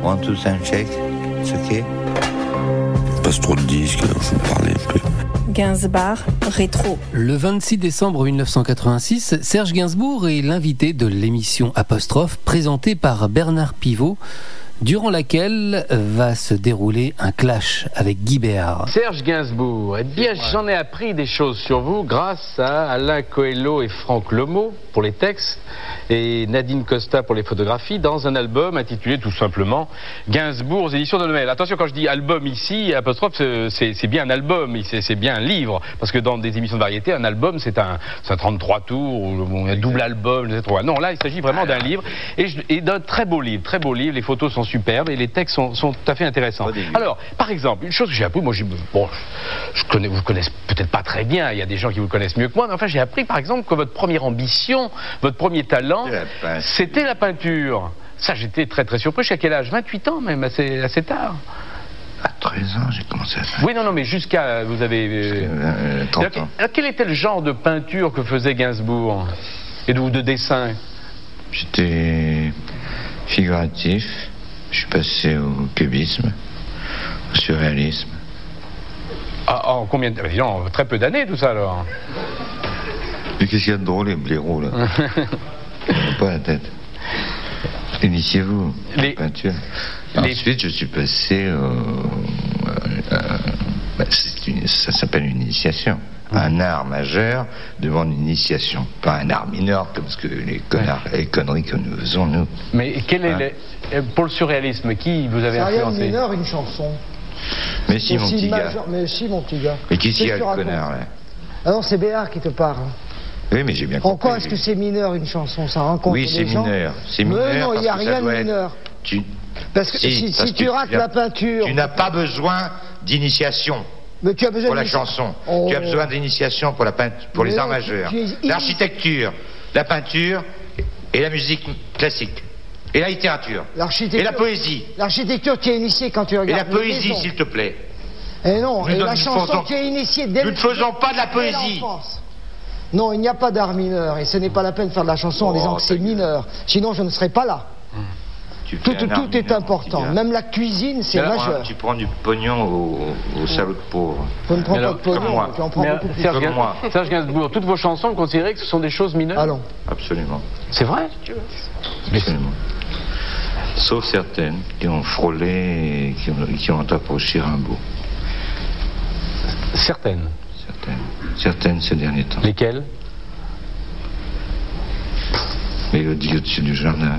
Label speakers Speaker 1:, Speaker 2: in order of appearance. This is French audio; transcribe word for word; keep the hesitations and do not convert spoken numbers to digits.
Speaker 1: prends tout un chèque, c'est ok.
Speaker 2: Passe trop de disques, alors je vous parlais un peu.
Speaker 3: Gainsbourg, rétro.
Speaker 4: Le vingt-six décembre mille neuf cent quatre-vingt-six, Serge Gainsbourg est l'invité de l'émission Apostrophe, présentée par Bernard Pivot, durant laquelle va se dérouler un clash avec Guy Béard.
Speaker 5: Serge Gainsbourg, eh bien j'en ai appris des choses sur vous grâce à Alain Coelho et Franck Lemo pour les textes et Nadine Costa pour les photographies dans un album intitulé tout simplement Gainsbourg aux éditions de Noël. Attention, quand je dis album ici, apostrophe, c'est, c'est bien un album, c'est, c'est bien un livre, parce que dans des émissions de variété, un album c'est un, c'est un trente-trois tours, ou un double album, et cetera. Non, là il s'agit vraiment d'un livre, et, je, et d'un très beau livre, très beau livre, les photos sont superbes et les textes sont, sont tout à fait intéressants. Alors, par exemple, une chose que j'ai appris, moi, j'ai, bon, je connais, vous connaissez peut-être pas très bien, il y a des gens qui vous connaissent mieux que moi, mais enfin, j'ai appris, par exemple, que votre première ambition, votre premier talent, c'était la peinture. Ça, j'étais très très surpris. Jusqu'à quel âge? vingt-huit ans même, assez, assez tard.
Speaker 1: À treize ans, j'ai commencé à faire.
Speaker 5: Oui, non, non, mais jusqu'à, vous avez...
Speaker 1: Euh, trente ans.
Speaker 5: Alors, quel était le genre de peinture que faisait Gainsbourg? Et de, ou de dessin?
Speaker 1: J'étais figuratif. Je suis passé au cubisme, au surréalisme.
Speaker 5: Ah, en combien de... Disons, très peu d'années, tout ça, alors.
Speaker 1: Mais qu'est-ce qu'il y a de drôle, les blaireaux, là? Pas la tête. Initiez-vous,
Speaker 5: les...
Speaker 1: peinture.
Speaker 5: Les...
Speaker 1: Ensuite, je suis passé au... Euh, bah, c'est une... ça s'appelle une initiation. Un art majeur demande une initiation, pas un art mineur comme ce que les, connards, les conneries que nous faisons, nous.
Speaker 5: Mais quel est
Speaker 1: hein?
Speaker 5: les... pour le surréalisme, qui vous avez influencé?
Speaker 6: C'est rien de mineur, une chanson.
Speaker 1: Mais si, mon petit gars.
Speaker 6: Majeur... Mais si, mon petit gars.
Speaker 1: Mais qui s'y a le connard, là?
Speaker 6: Ah non, c'est Béard qui te parle.
Speaker 1: Oui, mais j'ai bien compris.
Speaker 6: En quoi est-ce que c'est mineur, une chanson? Ça rencontre
Speaker 1: oui, c'est mineur. C'est mineur.
Speaker 6: Mais non, il n'y a rien de mineur.
Speaker 1: Tu...
Speaker 6: Parce que si, si,
Speaker 1: parce
Speaker 6: si tu
Speaker 1: que
Speaker 6: rates
Speaker 1: tu as...
Speaker 6: la peinture...
Speaker 1: Tu n'as pas besoin d'initiation.
Speaker 6: Mais tu as besoin
Speaker 1: pour la chanson. Oh. Tu as besoin d'initiation pour, la peint... pour les arts majeurs. L'architecture, la peinture et la musique classique. Et la littérature. Et la poésie.
Speaker 6: L'architecture, tu es initié quand tu regardes.
Speaker 1: Et la poésie, s'il te plaît.
Speaker 6: Et non, et la chanson, tu es initié dès
Speaker 1: Nous ne faisons pas de la poésie.
Speaker 6: Non, il n'y a pas d'art mineur. Et ce n'est pas la peine de faire de la chanson en disant que c'est mineur. Sinon, je ne serais pas là. Tout, tout, tout est important, même la cuisine c'est majeur.
Speaker 1: Tu prends du pognon au, au salaud de pauvre.
Speaker 6: Je ne prends pas de pognon, tu en prends beaucoup plus.
Speaker 5: Serge, Gainsbourg, Serge Gainsbourg, toutes vos chansons, vous considérez que ce sont des choses mineures?
Speaker 6: Allons.
Speaker 1: Absolument.
Speaker 5: C'est vrai?
Speaker 1: Absolument. Sauf certaines qui ont frôlé et qui ont, qui ont approché Rimbaud.
Speaker 5: Certaines?
Speaker 1: Certaines. Certaines ces derniers temps.
Speaker 5: Lesquelles?
Speaker 1: Mélodie au-dessus du jardin.